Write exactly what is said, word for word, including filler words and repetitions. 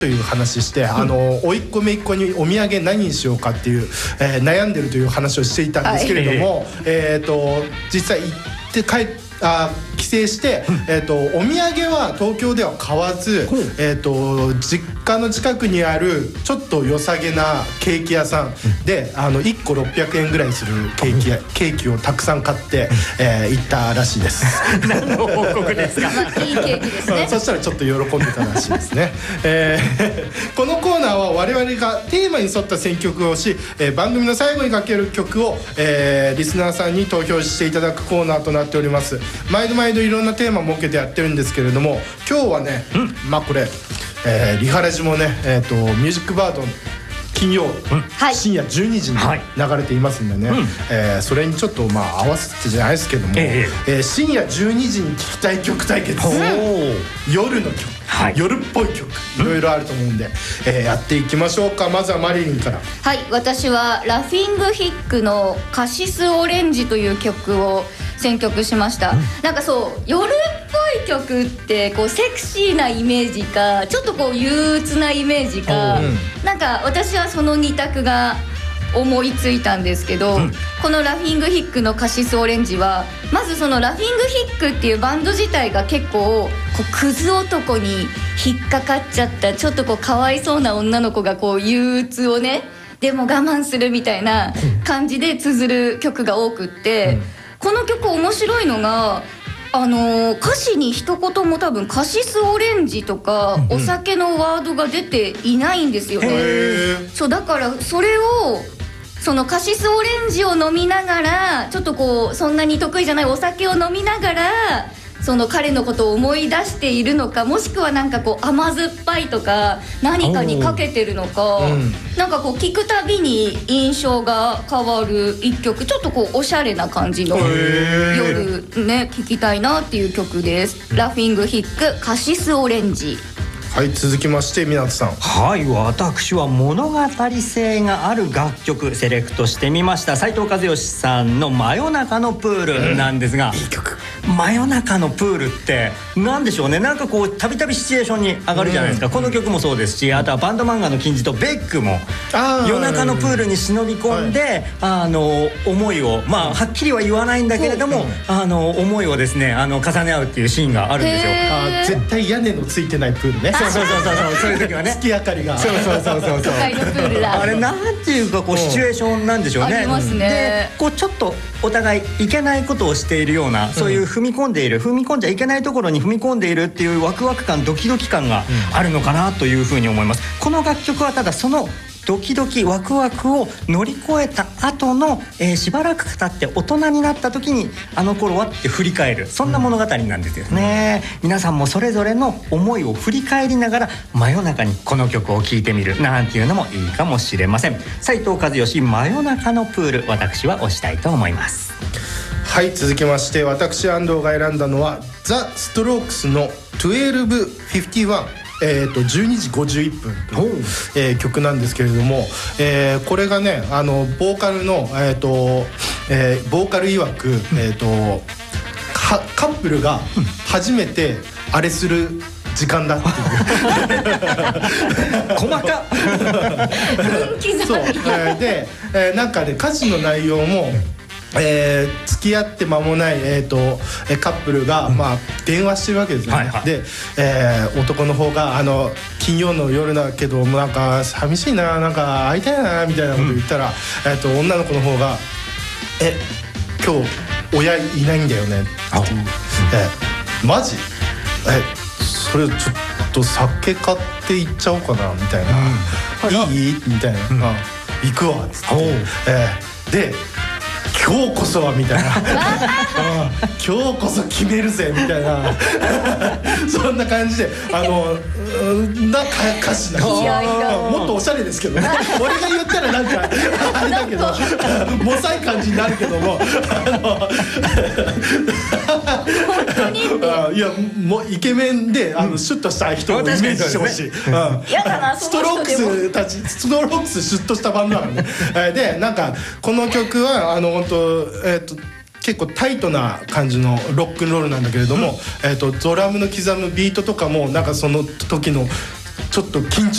という話して、うん、あの甥っ子姪っ子にお土産何にしようかっていう、えー、悩んでるという話をしていたんですけれども、はい、えーと実際行って帰ってあ帰省して、えーとお土産は東京では買わず、うん、えーと実家の近くにあるちょっと良さげなケーキ屋さんで、うん、あのいっころっぴゃくえんぐらいするケーキや、うん、ケーキをたくさん買って、えー、行ったらしいです何の報告ですかまあ、いいケーキですねそしたらちょっと喜んでたらしいですね、えー、このコーナーは我々がテーマに沿った選曲をし、えー、番組の最後にかける曲を、えー、リスナーさんに投票していただくコーナーとなっております。毎度毎度いろんなテーマを設けてやってるんですけれども、今日はね、うん、まあこれ、えー、リハラジもね、えーと、ミュージックバード金曜、うん、深夜じゅうにじに流れていますんでね、はい、えー、それにちょっとまあ合わせてじゃないですけども、えーえー、深夜じゅうにじに聴きたい曲対決、夜の曲、はい、夜っぽい曲いろいろあると思うんで、えー、やっていきましょうか。まずはマリリンから。 はい、私はラフィングヒックのカシスオレンジという曲を選曲しました、うん、なんかそう夜っぽい曲ってこうセクシーなイメージかちょっとこう憂鬱なイメージか、うん、なんか私はそのに択が思いついたんですけど、うん、このラフィングヒックのカシスオレンジはまずそのラフィングヒックっていうバンド自体が結構こうクズ男に引っかかっちゃったちょっとこうかわいそうな女の子がこう憂鬱をねでも我慢するみたいな感じで綴る曲が多くって、うん、この曲面白いのがあのー、歌詞に一言も多分カシスオレンジとかお酒のワードが出ていないんですよね、うん、そうだからそれをそのカシスオレンジを飲みながらちょっとこうそんなに得意じゃないお酒を飲みながらその彼のことを思い出しているのかもしくはなんかこう甘酸っぱいとか何かにかけてるのか、うん、なんかこう聴くたびに印象が変わる一曲ちょっとこうおしゃれな感じの夜ね聴きたいなっていう曲です。ラフィングヒックカシスオレンジ。 はい、続きまして湊さん。 はい、私は物語性がある楽曲セレクトしてみました。斉藤和義さんの真夜中のプールなんですが、うん、いい曲。真夜中のプールってなんでしょうね、なんかこうたびたびシチュエーションに上がるじゃないですか、うん、この曲もそうですし、あとはバンド漫画の金字とベックも夜中のプールに忍び込んで、はい、あの思いをまあはっきりは言わないんだけれども、うん、あの思いをですねあの重ね合うっていうシーンがあるんですよ。 あ、絶対屋根のついてないプールね。 そうそうそうそうそうそういう時はね月明かりがそうそうそうそうそうあれなんていうかこうシチュエーションなんでしょうね。 ありますね。 でこうちょっとお互いいけないことをしているような、そういう踏み込んでいる、踏み込んじゃいけないところに踏み込んでいるっていうワクワク感ドキドキ感があるのかなというふうに思います。この楽曲はただそのドキドキワクワクを乗り越えた後の、えー、しばらく経って大人になった時にあの頃はって振り返る、そんな物語なんですよね、うん、皆さんもそれぞれの思いを振り返りながら真夜中にこの曲を聴いてみるなんていうのもいいかもしれません。斉藤和義真夜中のプール、私は推したいと思います。 はい、続きまして私安藤が選んだのはザ・ストロークスのじゅうにフィフティワン、えー、とじゅうにじごじゅういっぷんという、えー、曲なんですけれども、えー、これがねあのボーカルの、えーとえー、ボーカル曰く、えー、とカップルが初めてあれする時間だっていう細かそう、えー、で、えー、なんかね歌詞の内容もえー、付き合って間もない、えーとえー、カップルが、うんまあ、電話してるわけですよね、はいはい、で、えー、男の方があの金曜の夜だけどなんか寂しいな、なんか会いたいなみたいなこと言ったら、うんえー、と女の子の方がえ今日親いないんだよねっていう、えマジえそれちょっと酒買って行っちゃおうかなみたいな、うん、いいみたいな、うん、行くわっつって、えー、で今日こそはみたいな今日こそ決めるぜみたいなそんな感じであのな歌詞なんですよ。もっとおしゃれですけどね俺が言ったらなんかあれだけどもさい感じになるけどもあの本当にいやもうイケメンであのシュッとした人をイメージしてほしい。 やだなストロークスたちストロークスシュッとしたバンドなのねでなんかこの曲はあの本当えー、と結構タイトな感じのロックンロールなんだけれども、うんえー、とドラムの刻むビートとかもなんかその時のちょっと緊張